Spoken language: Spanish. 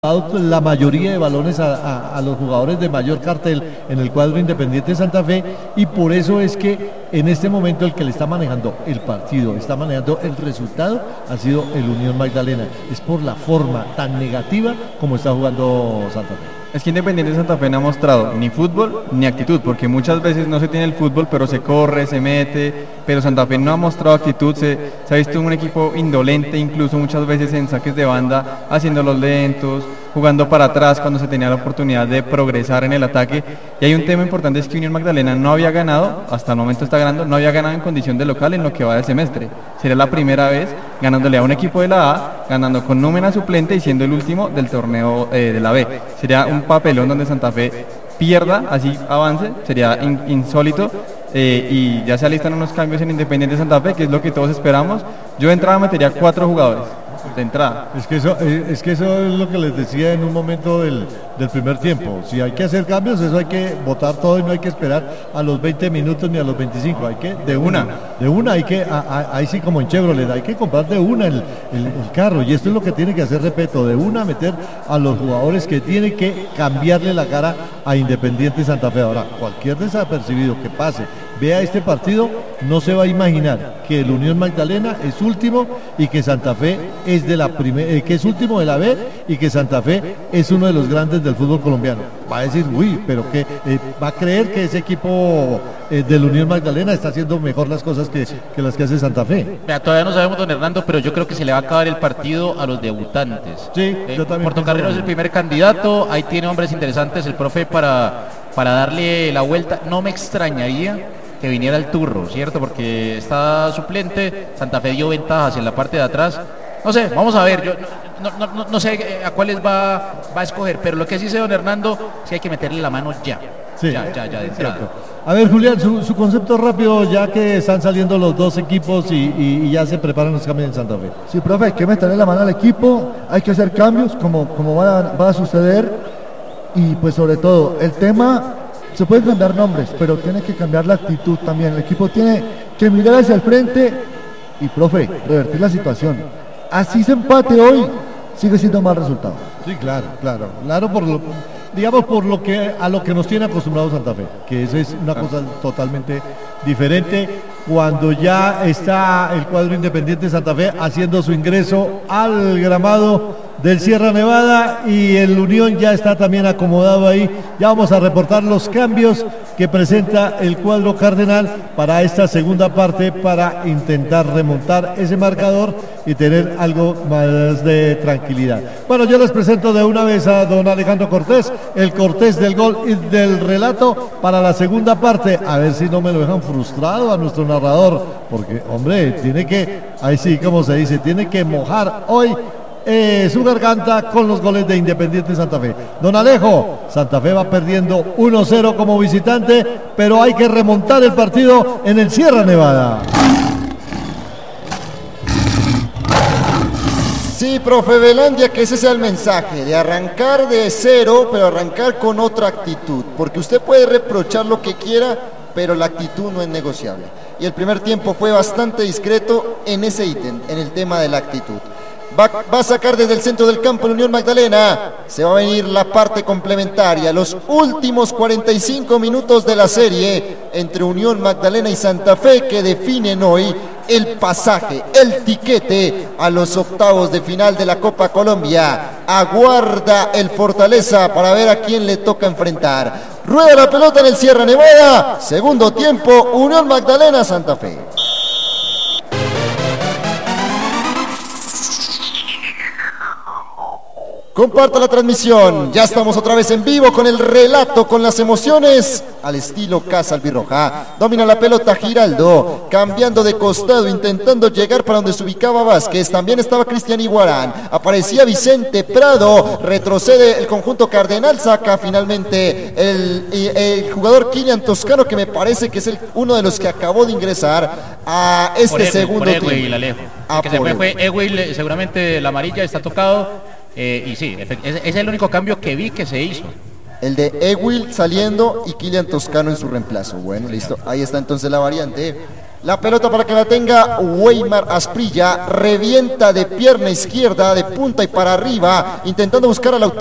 la mayoría de balones a los jugadores de mayor cartel en el cuadro Independiente Santa Fe, y por eso es que en este momento el que le está manejando el partido, está manejando el resultado, ha sido el Unión Magdalena. Es por la forma tan negativa como está jugando Santa Fe. Es que Independiente Santa Fe no ha mostrado ni fútbol ni actitud, porque muchas veces no se tiene el fútbol, pero se corre, se mete, pero Santa Fe no ha mostrado actitud, se ha visto un equipo indolente, incluso muchas veces en saques de banda, haciéndolos lentos, jugando para atrás cuando se tenía la oportunidad de progresar en el ataque. Y hay un tema importante, es que Unión Magdalena no había ganado, hasta el momento está ganando, no había ganado en condición de local en lo que va del semestre. Sería la primera vez ganándole a un equipo de la A, ganando con nómina suplente y siendo el último del torneo de la B. Sería un papelón donde Santa Fe pierda, así avance, sería insólito. Y ya se alistan unos cambios en Independiente Santa Fe, que es lo que todos esperamos. Yo de entrada metería 4 jugadores. De entrada. Es que eso es lo que les decía en un momento del primer tiempo. Si hay que hacer cambios, eso hay que votar todo y no hay que esperar a los 20 minutos ni a los 25. Hay que de una hay que ahí sí, como en Chevrolet, hay que comprar de una el carro, y esto es lo que tiene que hacer, repito, de una meter a los jugadores que tienen que cambiarle la cara a Independiente Santa Fe. Ahora, cualquier desapercibido que pase, vea este partido, no se va a imaginar que el Unión Magdalena es último y que Santa Fe es que es último de la B y que Santa Fe es uno de los grandes del fútbol colombiano. Va a decir, uy, pero que va a creer que ese equipo del Unión Magdalena está haciendo mejor las cosas que las que hace Santa Fe. Mira, todavía no sabemos, don Hernando, pero yo creo que se le va a acabar el partido a los debutantes. Sí, yo también. Portocarrero es el primer candidato, ahí tiene hombres interesantes el profe para darle la vuelta. No me extrañaría que viniera el Turro, ¿cierto? Porque está suplente, Santa Fe dio ventajas en la parte de atrás. No sé, vamos a ver, yo no sé a cuáles va a escoger, pero lo que sí sé, don Hernando, sí hay que meterle la mano ya. Sí, ya de entrada. A ver, Julián, su concepto rápido, ya que están saliendo los dos equipos y ya se preparan los cambios en Santa Fe. Sí, profe, hay que meterle la mano al equipo, hay que hacer cambios como va a suceder, y pues sobre todo, el tema, se pueden cambiar nombres, pero tiene que cambiar la actitud también. El equipo tiene que mirar hacia el frente y, profe, revertir la situación. Así se empate hoy, sigue siendo mal resultado. Sí, claro, por lo que a lo que nos tiene acostumbrado Santa Fe, que eso es una cosa totalmente diferente. Cuando ya está el cuadro Independiente Santa Fe haciendo su ingreso al gramado del Sierra Nevada, y el Unión ya está también acomodado ahí. Ya vamos a reportar los cambios que presenta el cuadro cardenal para esta segunda parte, para intentar remontar ese marcador y tener algo más de tranquilidad. Bueno, yo les presento de una vez a don Alejandro Cortés, el Cortés del gol y del relato para la segunda parte. A ver si no me lo dejan frustrado a nuestro narrador, porque, hombre, tiene que, ahí sí, como se dice, tiene que mojar hoy su garganta con los goles de Independiente Santa Fe. Don Alejo, Santa Fe va perdiendo 1-0 como visitante, pero hay que remontar el partido en el Sierra Nevada. Sí, profe Velandia, que ese sea el mensaje, de arrancar de cero, pero arrancar con otra actitud, porque usted puede reprochar lo que quiera, pero la actitud no es negociable. Y el primer tiempo fue bastante discreto en ese ítem, en el tema de la actitud. Va a sacar desde el centro del campo la Unión Magdalena. Se va a venir la parte complementaria, los últimos 45 minutos de la serie entre Unión Magdalena y Santa Fe, que definen hoy el pasaje, el tiquete a los octavos de final de la Copa Colombia. Aguarda el Fortaleza para ver a quién le toca enfrentar. Rueda la pelota en el Sierra Nevada. Segundo tiempo, Unión Magdalena, Santa Fe. Comparta la transmisión, ya estamos otra vez en vivo con el relato, con las emociones al estilo Casa Albirroja. Domina la pelota Giraldo, cambiando de costado, intentando llegar para donde se ubicaba Vázquez. También estaba Cristian Iguarán, aparecía Vicente Prado, retrocede el conjunto cardenal, saca finalmente el jugador Kylian Toscano, que me parece que es uno de los que acabó de ingresar a este segundo tiempo. El que se fue Ewell, seguramente la amarilla está tocado. Y sí, es el único cambio que vi que se hizo. El de Ewell saliendo y Kylian Toscano en su reemplazo. Bueno, listo, ahí está entonces la variante. La pelota para que la tenga Weimar Asprilla, revienta de pierna izquierda, de punta y para arriba, intentando buscar a la